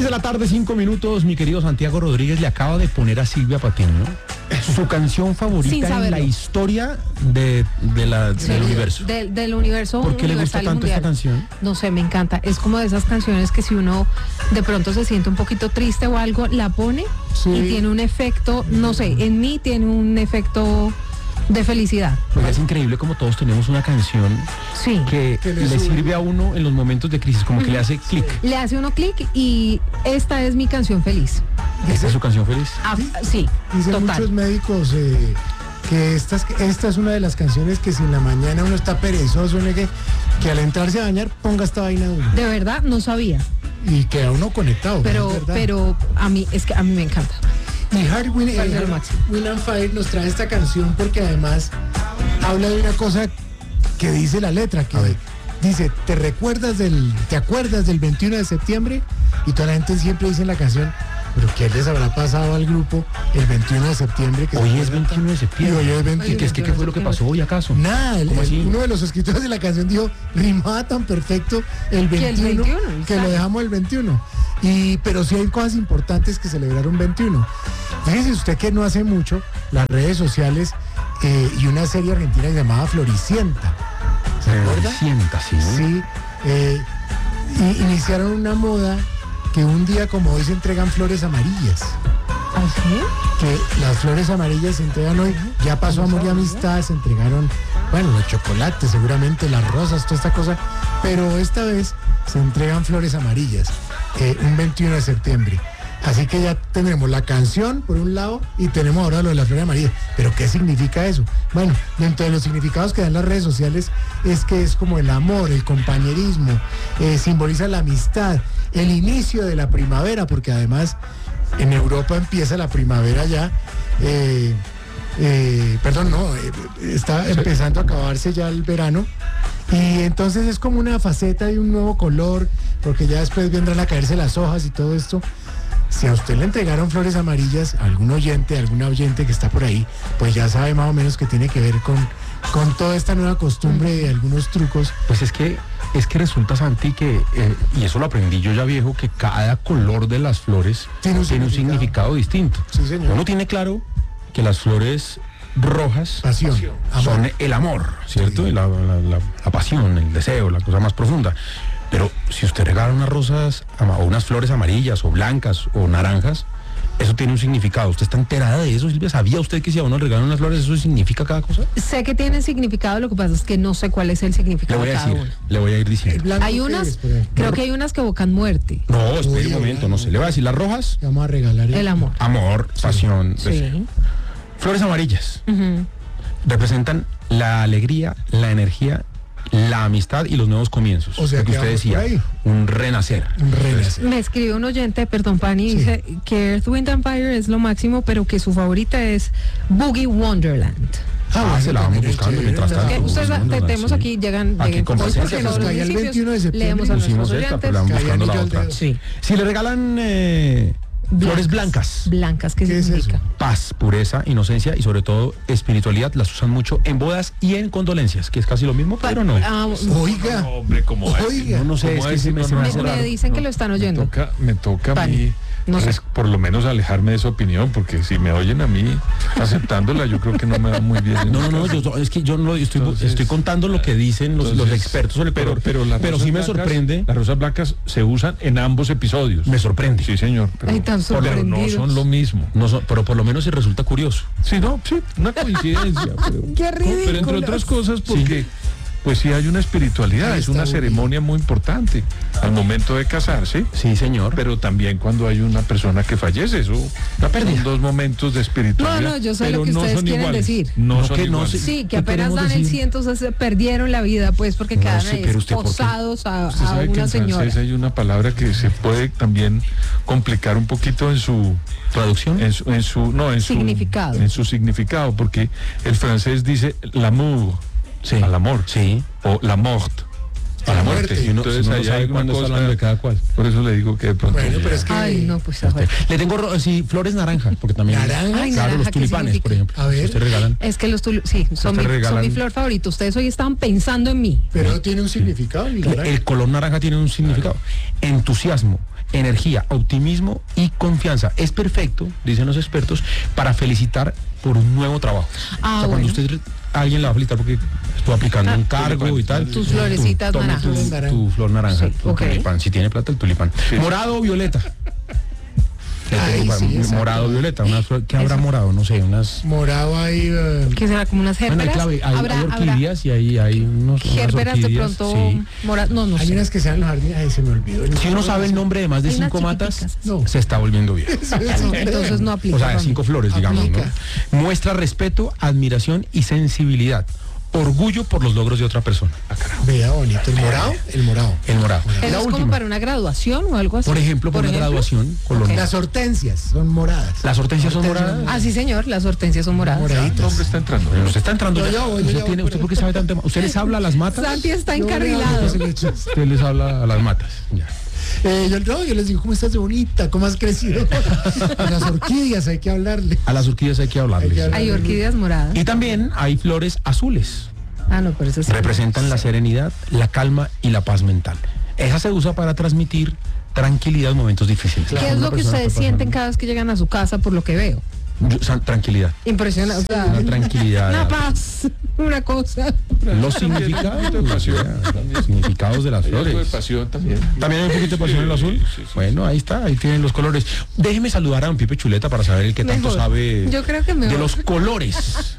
6 de la tarde, 5 minutos. Mi querido Santiago Rodríguez le acaba de poner a Silvia Patiño su canción favorita en la historia del universo. Del universo. ¿Por qué le gusta tanto esta canción? No sé, me encanta. Es como de esas canciones que si uno de pronto se siente un poquito triste o algo, la pone y tiene un efecto, no sé, en mí tiene un efecto de felicidad. Pues es increíble como todos tenemos una canción que le sirve a uno en los momentos de crisis, como que le hace clic. Le hace uno clic y esta es mi canción feliz. ¿Esta es su canción feliz? Sí, dicen total. Muchos médicos que esta es una de las canciones que si en la mañana uno está perezoso, que al entrarse a bañar ponga esta vaina de uno. De verdad, no sabía. Y queda uno conectado. Pero a mí me encanta. Y Wind and Fire nos trae esta canción porque además habla de una cosa que dice la letra, que dice, ¿te acuerdas del 21 de septiembre? Y toda la gente siempre dice en la canción, pero ¿qué les habrá pasado al grupo el 21 de septiembre? Que hoy es 21 de septiembre. Y hoy es 21. ¿Qué fue lo que pasó hoy acaso? Nada, uno de los escritores de la canción dijo, rimaba tan perfecto el 21 que lo dejamos el 21. Pero sí hay cosas importantes que celebrar un 21. Fíjese usted que no hace mucho las redes sociales y una serie argentina llamada Floricienta. ¿Se acuerda? Floricienta, sí. Sí. Iniciaron una moda que un día como hoy se entregan flores amarillas. ¿Ah, sí? Que las flores amarillas se entregan hoy. Ya pasó Amor y Amistad, se entregaron, los chocolates, seguramente las rosas, toda esta cosa. Pero esta vez se entregan flores amarillas, un 21 de septiembre. Así que ya tenemos la canción por un lado y tenemos ahora lo de las flores amarillas. ¿Pero qué significa eso? Bueno, dentro de los significados que dan las redes sociales es que es como el amor, el compañerismo, simboliza la amistad, el inicio de la primavera, porque además en Europa empieza la primavera ya. Está empezando a acabarse ya el verano. Y entonces es como una faceta de un nuevo color, porque ya después vendrán a caerse las hojas y todo esto. Si a usted le entregaron flores amarillas, alguna oyente que está por ahí, pues ya sabe más o menos que tiene que ver con toda esta nueva costumbre de algunos trucos. Pues es que resulta, Santi, que, y eso lo aprendí yo ya viejo, que cada color de las flores tiene un significado distinto. Sí, señor. Uno tiene claro que las flores rojas pasión, son el amor, ¿cierto? Sí. La pasión, el deseo, la cosa más profunda. Pero si usted regala unas rosas o unas flores amarillas o blancas o naranjas, eso tiene un significado. ¿Usted está enterada de eso, Silvia? ¿Sabía usted que si a uno le regalan unas flores, eso significa cada cosa? Sé que tiene significado, lo que pasa es que no sé cuál es el significado de cada uno. Le voy a ir diciendo. Hay unas, creo que hay unas que evocan muerte. No, espere un momento, no sé. Le voy a decir las rojas. Vamos a regalar el amor. Amor, pasión, deseo. Sí. Flores amarillas representan la alegría, la energía, la amistad y los nuevos comienzos. O sea, lo que usted decía, un renacer. Me escribe un oyente, perdón, Pani, dice que Earth, Wind and Fire es lo máximo, pero que su favorita es Boogie Wonderland. Se la vamos buscando mientras tanto. Ustedes tenemos aquí, llegan con presencia, nos cae el 21 de septiembre. Leemos a nuestros oyentes. Buscando la otra. Sí. Si le regalan flores blancas. Blancas, ¿qué significa? Paz, pureza, inocencia y sobre todo espiritualidad. Las usan mucho en bodas y en condolencias, que es casi lo mismo, pero no. Oiga. No, hombre, No sé, es que se me me dicen que lo están oyendo. Me toca a mí, no sé. por lo menos alejarme de esa opinión, porque si me oyen a mí aceptándola, yo creo que no me va muy bien. Estoy contando lo que dicen los expertos sobre el color, pero sí me sorprende. Las rosas blancas se usan en ambos episodios. Me sorprende. Sí, señor. Pero no son lo mismo. Pero por lo menos sí resulta curioso. Sí, una coincidencia. Qué ridículo. Pero entre otras cosas porque pues sí hay una espiritualidad, es una ceremonia muy importante al momento de casarse. Sí, señor. Pero también cuando hay una persona que fallece, eso son dos momentos de espiritualidad. No, yo sé lo que ustedes quieren decir. No son iguales. Sí, que apenas dan el 100, entonces perdieron la vida, pues, porque quedan esposados a una señora. En francés hay una palabra que se puede también complicar un poquito en su traducción, en su significado, porque el francés dice l'amour. Sí. Al amor, o la mort, a la muerte. Entonces no sabe cuándo está hablando de cada cual. Por eso le digo que de pronto. Pero es que le tengo flores naranjas, porque también claro, los tulipanes, por ejemplo. A ver, ustedes regalan. Es que los tulipanes son mi flor favorita. Ustedes hoy estaban pensando en mí. Pero tiene un significado. El color naranja tiene un significado. Entusiasmo, energía, optimismo y confianza. Es perfecto, dicen los expertos, para felicitar por un nuevo trabajo. Ah, Cuando bueno. alguien la va a felicitar porque estuvo aplicando un cargo y tal. Tus florecitas tome naranjas. tu flor naranja, Sí, tu ok. tulipán. Si tiene plata, el tulipán. Sí. Morado o violeta. Ay, sí, exacto. Morado o violeta. Una flor, ¿qué habrá morado? No sé, unas... Morado ahí. ¿Qué será? ¿Como unas Bueno, hay, gérberas? hay orquídeas y hay unas Gérberas de orquídeas, pronto sí. no Hay sé. unas que sean los jardines. Ay, se me olvidó. Si uno sabe el nombre de más de Hay unas 5 matas, chiquiticas. No. se está volviendo bien. Entonces no aplica. O sea, para mí. 5 flores, digamos, Aplica. ¿no? Muestra respeto, admiración y sensibilidad. Orgullo por los logros de otra persona. Vea bonito. ¿El morado? El morado. El morado. ¿Eso La es como última. para una graduación o algo así? Por ejemplo, por una graduación colonial. Las hortensias son moradas. Las hortensias son moradas. Ah, sí, señor, las hortensias son moradas. Moraditas. El hombre está entrando. Bueno, usted está entrando Yo ya. ya voy, yo usted, ya tiene, voy ¿usted por por qué sabe tanto? ¿Usted les habla a las matas? Santi está Yo encarrilado. le hago ese Usted les habla a las matas. Ya. yo les digo, ¿cómo estás de bonita? ¿Cómo has crecido? A las orquídeas hay que hablarle. A las orquídeas hay que hablarles. Hay que hablar. Hay orquídeas moradas. Y también hay flores azules. Ah, no, pero eso sí. Representan la serenidad, la calma y la paz mental. Esa se usa para transmitir tranquilidad en momentos difíciles. ¿Qué es lo que ustedes sienten cada vez que llegan a su casa por lo que veo? Tranquilidad. Impresionante. O sea, Una tranquilidad. una paz, una cosa. Los significados, de pasión. los significados de las Hay algo de flores. pasión también. También hay un poquito de pasión en el azul. Sí. Bueno, ahí está, ahí tienen los colores. Déjeme saludar a don Pipe Chuleta para saber el que tanto Mejor. sabe Yo creo que mejor. de los colores,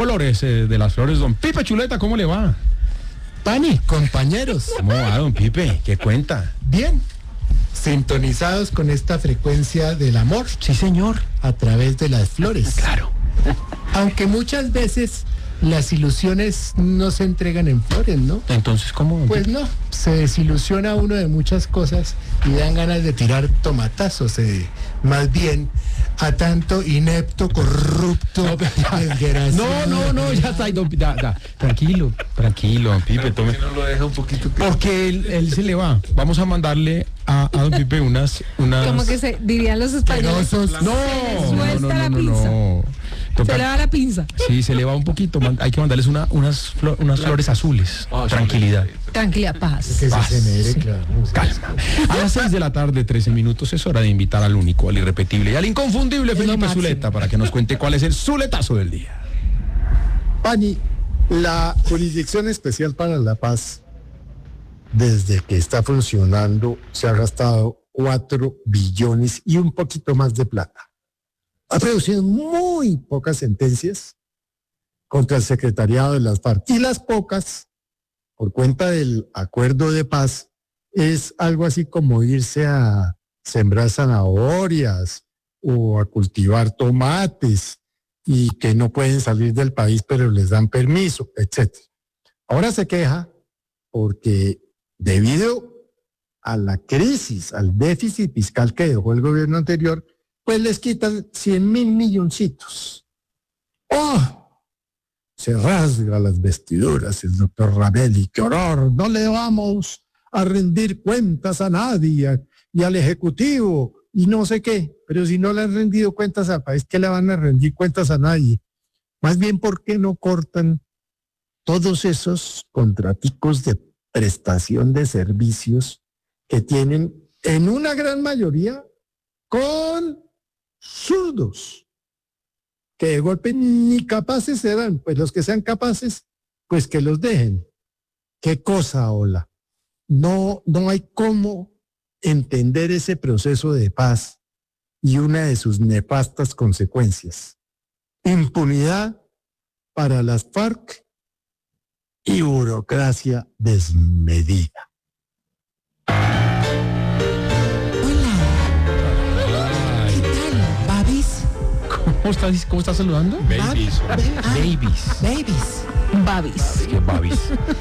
de las flores. Don Pipe Chuleta, ¿cómo le va? Pani, compañeros. ¿Cómo va, don Pipe? ¿Qué cuenta? Bien. Sintonizados con esta frecuencia del amor Sí, señor. a través de las flores. Claro. Aunque muchas veces las ilusiones no se entregan en flores, ¿no? Entonces, ¿cómo? don Pues Pipe? no, se desilusiona uno de muchas cosas y dan ganas de tirar tomatazos, más bien a tanto inepto, corrupto, desgraciado. No, ya está. Ya. Tranquilo, don Pipe. ¿Por Tome. qué no lo deja un poquito? Porque él se le va. Vamos a mandarle a don Pipe unas... Como que se dirían los españoles. Penosos. No, suelta la pinza. Toca- Se le va la pinza. Sí, se le va un poquito. Hay que mandarles unas flores azules. Ah, sí, Tranquilidad. Tranquilidad, paz. Que Paz. se genere, claro. Calma. A las 6 de la tarde, 13 minutos, es hora de invitar al único, al irrepetible y al inconfundible Es lo Felipe máximo. Zuleta para que nos cuente cuál es el zuletazo del día. Pani, la Jurisdicción Especial para la Paz, desde que está funcionando, se ha gastado 4 billones y un poquito más de plata. Ha producido muy pocas sentencias contra el secretariado de las FARC. Y las pocas, por cuenta del acuerdo de paz, es algo así como irse a sembrar zanahorias o a cultivar tomates y que no pueden salir del país, pero les dan permiso, etc. Ahora se queja porque debido a la crisis, al déficit fiscal que dejó el gobierno anterior, pues les quitan 100.000 milloncitos. ¡Oh! Se rasga las vestiduras el doctor Ravelli. ¡Qué horror! No le vamos a rendir cuentas a nadie y al Ejecutivo y no sé qué. Pero si no le han rendido cuentas al país, ¿qué le van a rendir cuentas a nadie? Más bien, ¿por qué no cortan todos esos contraticos de prestación de servicios que tienen en una gran mayoría con zurdos, que de golpe ni capaces serán? Pues los que sean capaces, pues que los dejen. ¿Qué cosa, hola? No hay cómo entender ese proceso de paz y una de sus nefastas consecuencias. Impunidad para las FARC y burocracia desmedida. Babis. ¿Cómo está saludando? Babies. Babies. Babis. ¿Qué babis?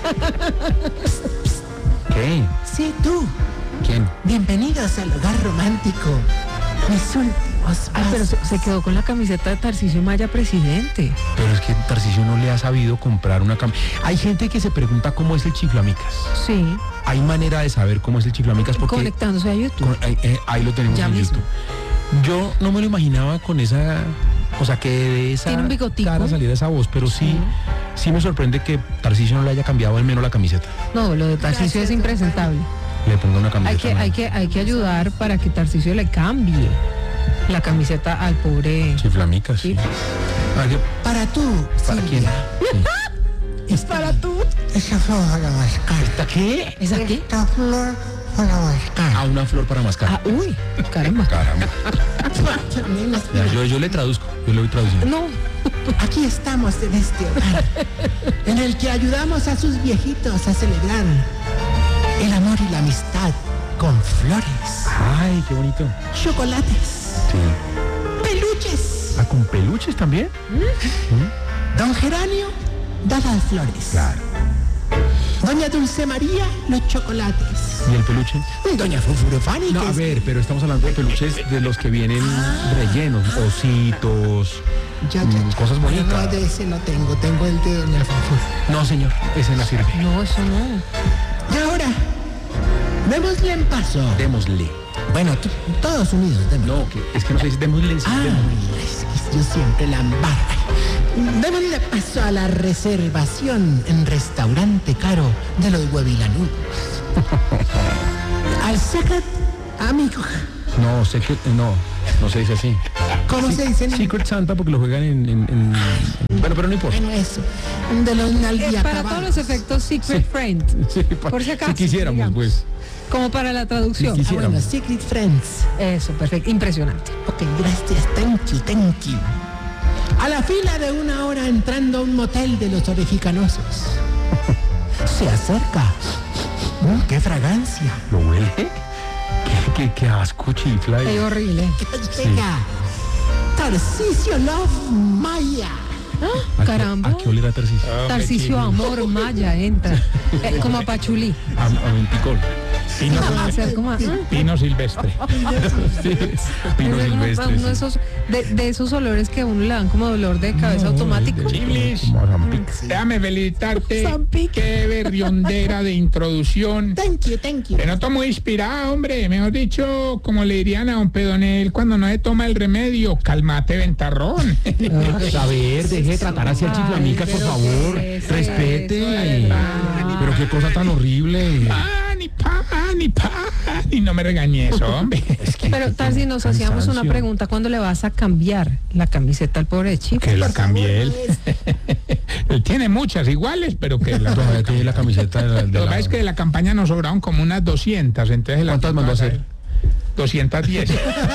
¿Qué? Sí, tú. ¿Quién? Bienvenidos al hogar romántico. Mis últimos Ah, pero se quedó con la camiseta de Tarcisio Maya, presidente. Pero es que Tarcisio no le ha sabido comprar una cama. Hay gente que se pregunta cómo es el chiflamicas. Sí, Hay manera de saber cómo es el chiflamicas porque conectándose a YouTube. ahí lo tenemos Ya en mismo. YouTube. Yo no me lo imaginaba con esa, o sea, que de esa Tiene un bigotico. cara saliera esa voz, pero sí me sorprende que Tarcisio no le haya cambiado al menos la camiseta. No, lo de Tarcisio es impresentable. le ponga una camiseta. Hay que ayudar para que Tarcisio le cambie la camiseta al pobre. Chiflamicas. Sí. Para tú, ¿Para quién? Es para tú. Esa flor para mascar. ¿Qué? ¿Esa qué? Esta flor para mascar. Ah, una flor para mascar. Uy, caramba. Caramba. Ya, yo le traduzco, yo le voy traduciendo. No. Aquí estamos en este hogar, en el que ayudamos a sus viejitos a celebrar el amor y la amistad con flores, Ay, qué bonito. chocolates, Sí. peluches. Ah, ¿con peluches también? Don Geranio da las flores. Claro. Doña Dulce María, los chocolates. ¿Y el peluche? Doña Fufurufani, No, que a es- ver, pero estamos hablando de peluches de los que vienen rellenos, ositos, Ya, cosas No, bonitas. de ese no tengo el de Doña Fufu. No, señor, ese no sirve. No, eso no. Y ahora, démosle en paso. Démosle. Bueno, todos unidos, démosle. No, es que no se dice démosle. Sí, Ah, démosle. es que yo siempre la embarro. Démosle paso a la reservación en restaurante caro de los huevilanudos. Al Secret Amigo. No, sé que no se dice así. ¿Cómo se dice? Secret Santa porque lo juegan en... Bueno, pero no importa. Bueno, eso. De los nalguiacabados. Para todos los efectos, Secret Friend. Sí, Por si acaso, si quisiéramos, digamos. pues. Como para la traducción. Sí, sí. Bueno, Secret Friends. Eso, perfecto. Impresionante. Ok, gracias. Thank you. A la fila de una hora entrando a un motel de los orejicanosos. Se acerca. ¡Qué fragancia! ¿Lo huele? Qué asco, chifla. Es horrible. Llega Tarcisio Love Maya. Caramba. ¿A qué olera Tarcisio? Tarcisio Amor Maya entra. Como a Pachulí. A venticol. Va a ser como Pino silvestre. Sí, Pino silvestre. uno de esos, de esos olores que a uno le dan como dolor de cabeza automático. Chiblis, Como a Zampic. déjame felicitarte. Zampic. Qué berriondera de introducción. Thank you. Te noto muy inspirado, hombre. Mejor dicho, como le dirían a don Pedonel cuando no se toma el remedio, cálmate, ventarrón. A ver, deje de tratar así al chiflamicas, por pero favor. ¿qué es Respete. eso? Pero qué cosa tan horrible. Ni pan. Y no me regañes, hombre. Pero Tarsi, nos hacíamos una pregunta. ¿Cuándo le vas a cambiar la camiseta al pobre chico? Que la cambié él. Él tiene muchas iguales, pero que la... Todavía tiene la camiseta de Lo que pasa es que de la campaña nos sobraron como unas 200, entonces... ¿Cuántas mandó a hacer? 210.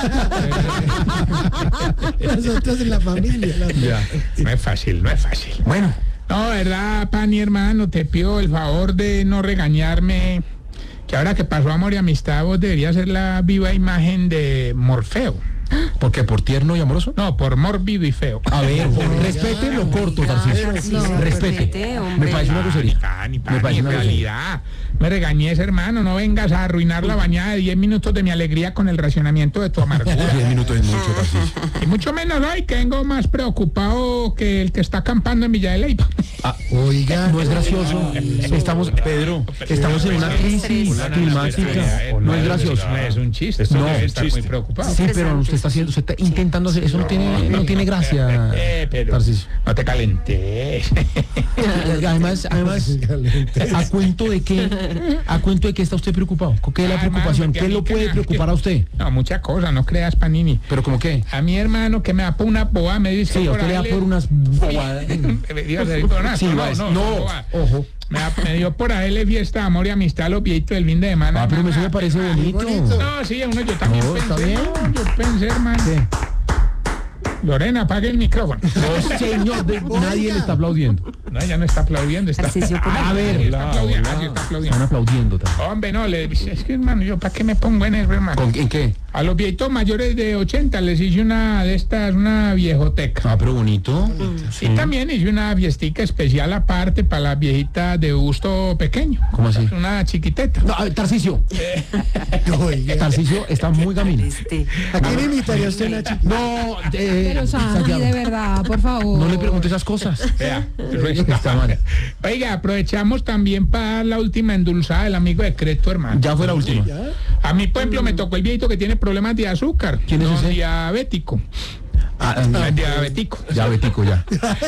Nosotros en la familia. Ya. No es fácil. Bueno, No, verdad, Pani, hermano, te pido el favor de no regañarme, que ahora que pasó Amor y Amistad, vos deberías ser la viva imagen de Morfeo. ¿por qué? ¿Por tierno y amoroso? No, por mórbido y feo. A ver, respete lo corto, Tarcisio. No, Respete. Me parece una grosería. Ni Me parece en una grosería. realidad. Me regañes, hermano, no vengas a arruinar la bañada de 10 minutos de mi alegría con el racionamiento de tu amargura. 10 minutos es mucho, Tarcisio. Y mucho menos hoy, que vengo más preocupado que el que está acampando en Villa de Leyva. Oiga. No es gracioso. Estamos, Pedro, estamos en una crisis climática. No es gracioso. No es un chiste. No, Debe estar muy preocupado. Sí, pero usted está intentando hacer eso, no tiene gracia, Pero Tarcisio. no te calentes. Además, ¿a cuento de qué está usted preocupado? ¿Qué es la preocupación? ¿Qué lo puede preocupar a usted? No, muchas cosas, no creas, Panini. ¿Pero como qué? A mi hermano que me da por una boba, me dice... Sí, a usted le da por unas bobadas. Sí, no, ojo. Me dio por hacerle fiesta de amor y amistad a los viejitos del fin de semana. Ah, pero eso me parece bonito. No, sí, yo también No, pensé. está bien. No, yo pensé, hermano. ¿Qué? Lorena, apague el micrófono. No, señor, nadie le está aplaudiendo. No, ella no está aplaudiendo. Está... A ver, está aplaudiendo. Sí, está aplaudiendo. Están aplaudiendo también. Hombre, no, es que hermano, yo para qué me pongo en eso, hermano. ¿En qué? A los viejitos mayores de 80 les hice una de estas, una viejoteca. Ah, pero bonito. Y también hice una fiestica especial aparte para las viejitas de gusto pequeño. ¿Cómo así? Una chiquiteta. No, a ver, Tarcisio. Tarcisio está muy gamín. ¿A quién invitaría usted una chica? No, Pero Santi, Santiago, de verdad, por favor. no le pregunte esas cosas. Vea, Está mal. Oiga, aprovechamos también para dar la última endulzada del amigo de Creto, hermano. Ya fue la última. A mí, por ejemplo, me tocó el viejito que tiene problemas de azúcar. ¿Quién es no ese? diabético. Diabético. Diabético ya.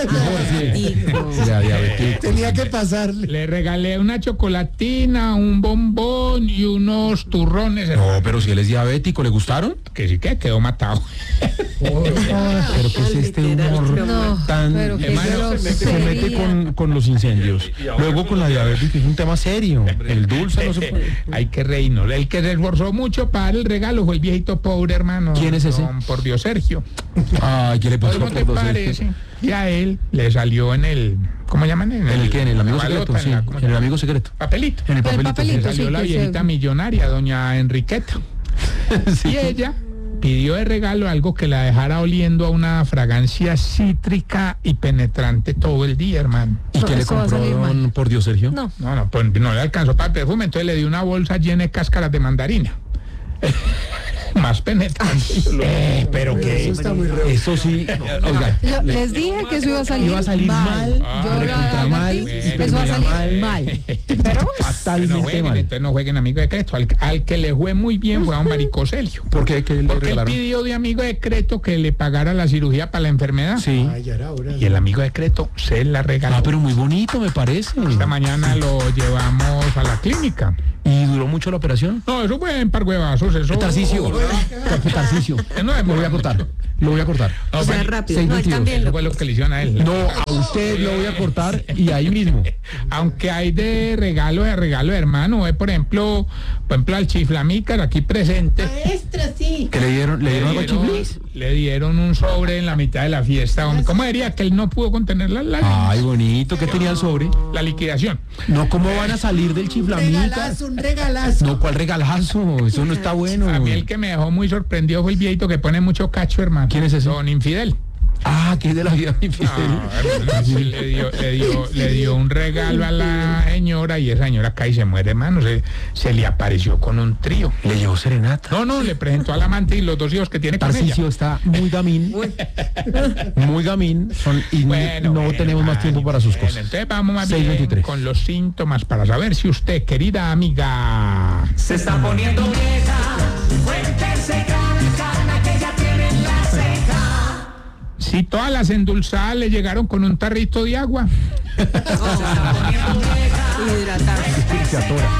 Ya, diabético. Tenía que pasarle. Le regalé una chocolatina, un bombón y unos turrones. No, pero si él es diabético, ¿le gustaron? Que sí que quedó matado. Pero ¿qué es este humor No, tan... pero qué Hermano, se grosería. mete con los incendios. Luego con la diabetes, que es un tema serio. El dulce no se puede... Hay que reírnos. El que se esforzó mucho para el regalo fue el viejito pobre, hermano. ¿Quién es ese? Por Dios, Sergio. Ay, ¿qué le pasó ¿Cómo te por dos parece? Y a él le salió en el... ¿Cómo llaman? ¿En el qué? ¿En el amigo la secreto? balota, Sí, ¿cómo se en el llama? amigo secreto. Papelito. En el papelito. papelito. Le salió sí, la que viejita se- millonaria, doña Enriqueta. Sí. Y ella pidió de regalo algo que la dejara oliendo a una fragancia cítrica y penetrante todo el día, hermano. ¿Y No, qué le eso va a compró, salir mal. don, por Dios, Sergio? No. No, pues no le alcanzó para el perfume, entonces le dio una bolsa llena de cáscaras de mandarina. Más penetrante. Pero Eso está muy raro. Eso sí, oiga, Les dije que eso iba a salir, iba a salir mal, Yo lo recontra advertí, mal, eso va a recontra salir mal. Pero fatalmente mal. Entonces no jueguen amigo secreto. Al que le fue muy bien fue a un Maricoselio. ¿Por qué? ¿Qué le Porque él regalaron? pidió de amigo secreto que le pagara la cirugía para la enfermedad. Sí. Ay, ya era hora. Y el amigo secreto se la regaló. Ah, pero muy bonito, me parece. Esta mañana lo llevamos a la clínica. ¿Y duró mucho la operación? No, eso fue en par huevazos. Eso. Tarcisio. Tarcisio. No, Lo voy a cortar. Lo voy a cortar. No, O sea, bueno, rápido. No, él 6:22. también eso lo... fue lo que le hicieron a él. No, a usted lo voy a cortar y ahí mismo. Aunque hay de regalo, hermano. Por ejemplo, al chiflamícar aquí presente. ¿Que le dieron algo a Chiflis? Le dieron un sobre en la mitad de la fiesta. Hombre. ¿Cómo diría que él no pudo contener Ay, bonito. ¿Qué tenía el sobre? la liquidación? No, ¿cómo van a salir del chiflamica? Un regalazo. No, ¿cuál regalazo? Eso no está bueno. A mí el que me dejó muy sorprendido fue el viejito que pone mucho cacho, hermano. ¿Quién es ese? Don Infidel. Ah, que es de la vida infiel. Hermano, sí, le dio un regalo a la señora y esa señora cae y se muere, hermano. Se le apareció con un trío. Le llevó serenata. No, le presentó al amante y los 2 hijos que tiene con ella. Tarcisio está muy gamín. Muy gamín. Y Bueno, no tenemos más tiempo para sus cosas. Entonces vamos más bien 6:23. con los síntomas para saber si usted, querida amiga, Se está poniendo vieja, cuéntese cada cana que ya tiene en la ceja. si todas las endulzadas le llegaron con un tarrito de agua. Se está poniendo vieja, Hidratarse, Se atora.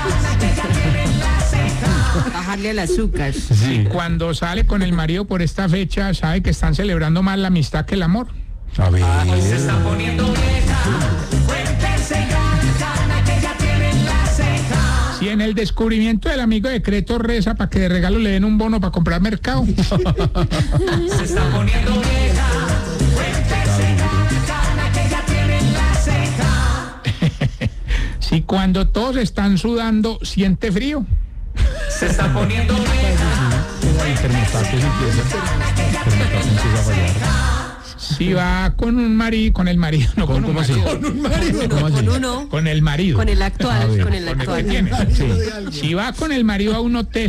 bajarle el azúcar. Sí. Cuando sale con el marido por esta fecha, sabe que están celebrando más la amistad que el amor. A ver. se está poniendo vieja, cuéntese cada cana que ya tiene en la ceja. Si en el descubrimiento del amigo secreto reza para que de regalo le den un bono para comprar mercado. Se está poniendo vieja, cuéntese cada cana que ya tiene en la ceja. Si cuando todos están sudando, siente frío. Se está poniendo vieja, El termostato se empieza. El termostato empieza a fallar. Si va con un marido, con el marido, no con un ¿Cómo así? marido. ¿Cómo así? Con uno, Con el marido. con el A actual, ver. con el Con el que actual. tiene. Sí. Si va con el marido a un hotel.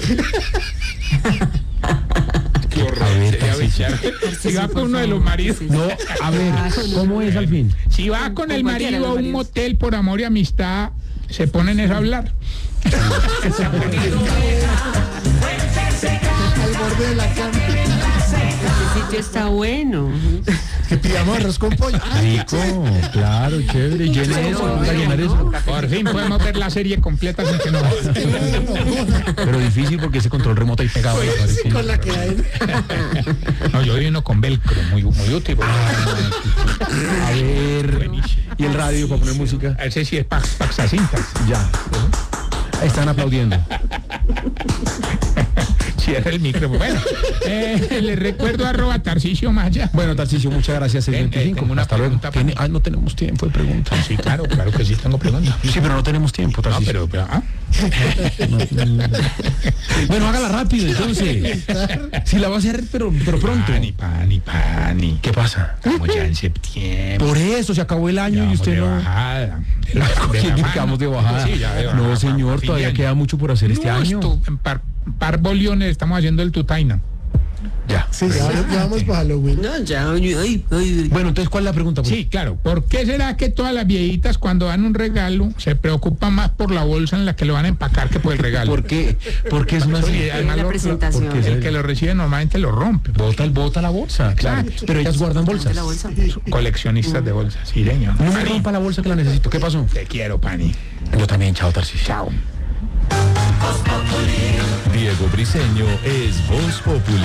A ver, Tarcisio. Si va con uno de los maridos. No, a ver, ¿cómo es al fin? Si va con el Con cualquiera marido a de los un maridos. motel por amor y amistad, se ponen es a hablar. Al borde de la cama. Este sitio está bueno. Que pidamos arroz con pollo. Ay, Rico, claro, chévere. Llene eso, vamos a llenar eso. Por fin podemos ver la serie completa sin que nos... Pero difícil porque ese control remoto ahí pegado. me parece. sí, con la que hay. No, yo vi uno con velcro, muy útil. A ver. Y el radio para poner música. Ese sí es paxacintas. Ya. Están aplaudiendo. Cierra el micrófono. Bueno, les recuerdo @Tarcisio Maya. Bueno, Tarcisio, muchas gracias. 6:25. tengo una Hasta luego. pregunta para- No tenemos tiempo de preguntas. Sí, claro que sí tengo preguntas. Sí, pero no tenemos tiempo, No, Tarcisio. Bueno, hágala rápido, entonces. Si la va a hacer, pero pronto. Pani. ¿Qué pasa? Estamos ya en septiembre. Por eso se acabó el año y Vamos usted de no. bajada. ¿Quién quedamos de bajada? Sí, ya de bajada. No, señor, todavía Fin de queda mucho por hacer este No, año. En par boliones estamos haciendo el Tutaina. Ya. Sí, ya vamos para Halloween. No, ya, ay. Bueno, entonces, ¿cuál es la pregunta? Pues? Sí, claro. ¿Por qué será que todas las viejitas cuando dan un regalo se preocupan más por la bolsa en la que lo van a empacar que por el regalo? ¿Por qué? Porque es una... Sí, además la presentación. porque el que lo recibe normalmente lo rompe. Bota la bolsa, claro. Pero ellas guardan bolsas. La bolsa. Coleccionistas de bolsas, sí, señor. No me Pani, rompa la bolsa que la necesito. ¿Qué pasó? te quiero, Pani. Yo también, chao, Tarcisio. Chao. Diego Briseño es Voz Populi.